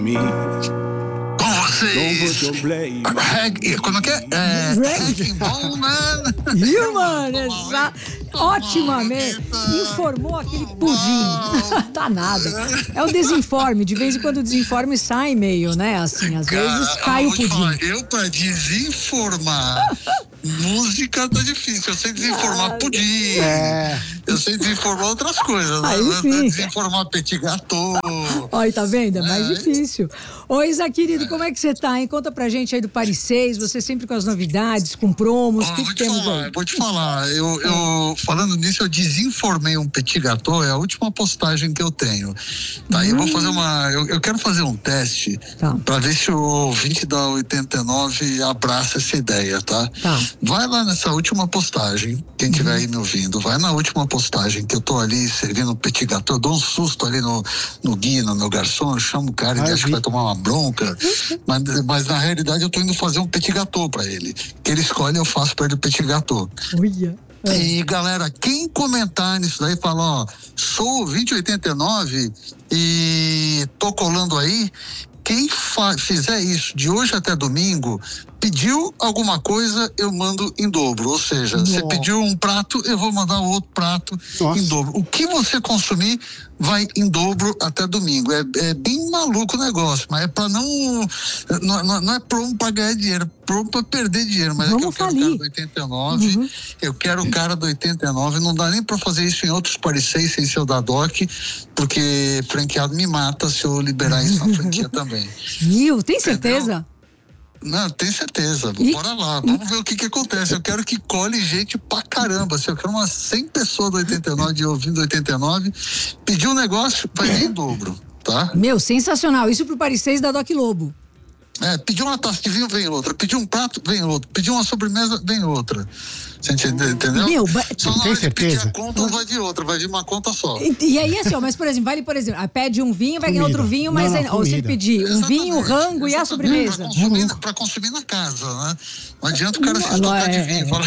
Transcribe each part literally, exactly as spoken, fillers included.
Com vocês, Reg, como é que é? É Reg Bowman. Human, exa- otimamente. Informou aquele pudim. Tá nada. É o desinforme. De vez em quando o desinforme sai meio, né? Assim, às Cara, vezes cai eu o vou te pudim. falar, eu pra desinformar música tá difícil. Eu sei desinformar pudim. É. Eu sei desinformar outras coisas. Aí né? sim. Desinformar petit gâteau. Olha, tá vendo? É mais É. difícil. Oi, Isa, querido, como é que você tá, hein? Conta pra gente aí do Paris seis, você sempre com as novidades, com promos, o Ó, que, vou que te temos falar, aí? vou te falar, eu, eu falando nisso, eu desinformei um petit gâteau, é a última postagem que eu tenho. Tá, eu vou fazer uma, eu, eu quero fazer um teste Tá. pra ver se o ouvinte da oitenta e nove abraça essa ideia, tá? Tá. Vai lá nessa última postagem, quem estiver aí me ouvindo, vai na última postagem que eu tô ali servindo um petit gâteau, eu dou um susto ali no, no guia, no meu garçom, eu chamo o cara e ele acha que vai tomar uma bronca, mas, mas na realidade eu tô indo fazer um petit gâteau pra ele, que ele escolhe, eu faço pra ele o petit gâteau. Uia. É. E galera, quem comentar nisso daí, fala, ó, sou vinte oitenta e nove e tô colando aí, quem fa- fizer isso de hoje até domingo, pediu alguma coisa, eu mando em dobro. Ou seja, você Nossa. pediu um prato, eu vou mandar outro prato Nossa. em dobro. O que você consumir vai em dobro até domingo. É, é bem maluco o negócio, mas é pra não. Não, não, não é pronto pra ganhar dinheiro, é pronto pra perder dinheiro. Mas Vamos é que eu quero o falir. cara do oitenta e nove, Uhum. eu quero o cara do oitenta e nove, não dá nem pra fazer isso em outros Paris seis sem ser o da Doc, porque franqueado me mata se eu liberar isso na franquia também. Mil, tem certeza? Não, tenho certeza. E- Bora lá, vamos ver o que que acontece. Eu quero que cole gente pra caramba. Se eu quero umas cem pessoas do oitenta e nove de ouvindo oitenta e nove, pedir um negócio, vai vir em dobro, tá? Meu, sensacional. Isso pro Paris seis da Doc Lobo. É, pedir uma taça de vinho, vem outra. Pedir um prato, vem outro. Pedir uma sobremesa, vem outra. Você entende- entendeu? Meu, ba- Só na Tem hora de pedir certeza? a conta, não vai vir outra, vai vir uma conta só. E, e aí, assim, ó, mas por exemplo, vale, por exemplo, ah, pede um vinho, vai ganhar Comida. outro vinho, Não, mas não, aí, ou se ele comida. pedir um vinho, um Exatamente, rango e a exatamente, sobremesa. Pra consumir, pra consumir na casa, né? Não adianta o cara se Não, estocar de é- vinho. Fala...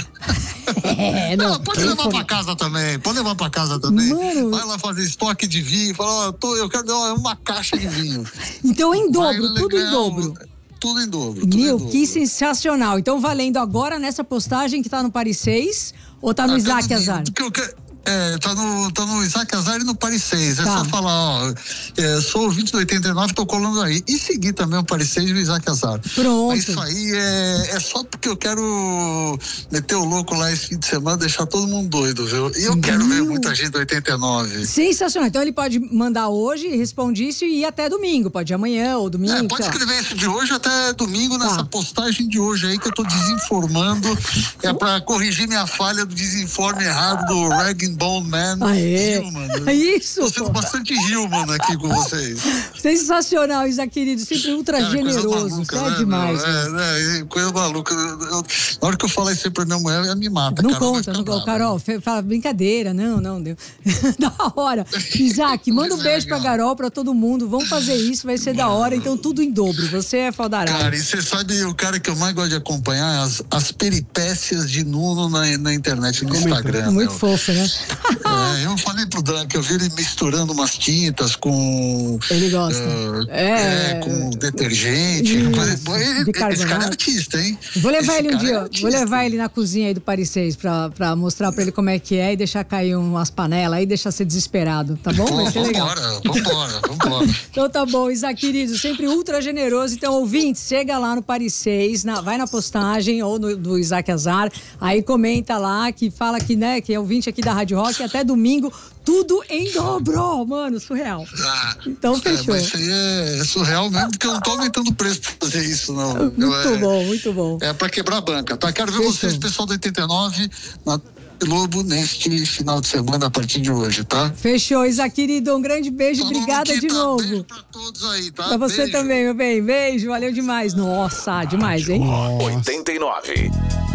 É, não, Não, pode quem levar for- pra casa também, pode levar pra casa também. Mano. Vai lá fazer estoque de vinho, fala, ó, tô, eu quero dar uma caixa de vinho. Então, em Vai dobro, tudo em legal, dobro. Tudo em dobro. Tudo Meu, em dobro. que sensacional. Então, valendo agora nessa postagem que tá no Paris seis ou tá no Ah, Isaac tá Azar? porque eu quero- É, tá no, tá no Isaac Azar e no Paris seis. É Tá. só falar, ó, é, sou ouvinte do oitenta e nove, tô colando aí. E seguir também o Paris seis e o Isaac Azar. Pronto. Mas isso aí é, é só porque eu quero meter o louco lá esse fim de semana, deixar todo mundo doido, viu? E eu quero ver Meu. muita gente do oitenta e nove. Sensacional. Então, ele pode mandar hoje, responde isso e ir até domingo. Pode ir amanhã ou domingo. É, pode sei lá. escrever isso de hoje até domingo nessa Tá. postagem de hoje aí que eu tô desinformando. É pra corrigir minha falha do desinforme errado do Rag Bone Man. Aê. Hillman. É isso, Tô sendo pô. bastante Hillman aqui com vocês. Sensacional, Isa, querido. Sempre ultra Cara, coisa generoso. maluca, Isso é né, demais. meu? né? É, né, coisa maluca. Eu- eu- na hora que eu falo isso aí pra minha mulher, ela me mata. Não Carol vai conta, ficar não conta. brava. Carol, fe- fala brincadeira. Não, não, deu. Da hora. Isaac, manda um Mas é beijo pra legal. Carol, pra todo mundo. Vamos fazer isso, vai ser da hora. Então, tudo em dobro. Você é fodarado. Cara, e você sabe o cara que eu mais gosto de acompanhar? As, as peripécias de Nuno na, na internet, no Comenta. Instagram. Muito meu. fofo, né? É, eu falei pro Dan que eu vi ele misturando umas tintas com. Ele gosta. eh, É. é, com detergente. Isso, coisa- Pô, ele- esse bicarbonato. cara é artista, hein? Vou levar Esse ele um cara é dia, artista. vou levar ele na cozinha aí do Paris seis pra, pra mostrar pra ele como é que é e deixar cair umas panelas aí e deixar ser desesperado, tá bom? Pô, Vai ser legal. vambora, vambora, vambora. Então tá bom, Isaac, querido, sempre ultra generoso. Então, ouvinte, chega lá no Paris seis, na- vai na postagem ou no, do Isaac Azar, aí comenta lá que fala que, né, que é ouvinte aqui da Rádio Rock, até domingo, tudo em dobro, mano, surreal. Ah, Então, é, fechou. mas isso aí é surreal mesmo, porque eu não tô aumentando o preço pra fazer isso, não. Muito Eu, é, bom, muito bom. É pra quebrar a banca, tá? Quero ver Fechou. vocês, pessoal do oitenta e nove, na Globo, neste final de semana, a partir de hoje, tá? Fechou, Isaac, querido, um grande beijo, Falou, obrigada de Luquita, novo. Beijo pra todos aí, tá? Pra você Beijo. também, meu bem. Beijo, valeu demais. Nossa, demais, hein? Nossa. oitenta e nove.